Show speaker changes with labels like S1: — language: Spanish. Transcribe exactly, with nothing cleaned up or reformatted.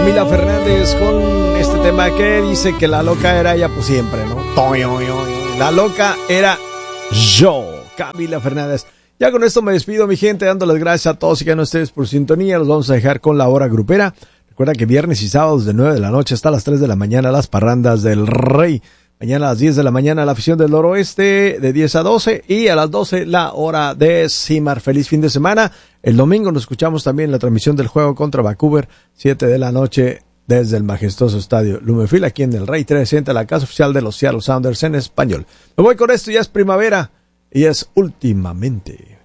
S1: Camila Fernández con este tema que dice que la loca era ella, pues siempre, ¿no? La loca era yo, Camila Fernández. Ya con esto me despido, mi gente, dándoles gracias a todos y a ustedes por su sintonía. Los vamos a dejar con la hora grupera. Recuerda que viernes y sábados de nueve de la noche hasta las tres de la mañana las parrandas del Rey. Mañana a las diez de la mañana la afición del Noroeste de diez a doce y a las doce la hora de Cimar. Feliz fin de semana. El domingo nos escuchamos también la transmisión del juego contra Vancouver, siete de la noche desde el majestuoso estadio Lumenfield aquí en el Rey trescientos, la casa oficial de los Seattle Sounders en español. Me voy con esto, ya es primavera y es últimamente.